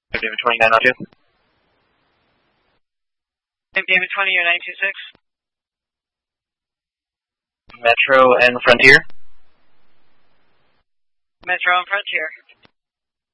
David 2902. David 20, you're 926. Metro and Frontier. Metro and Frontier.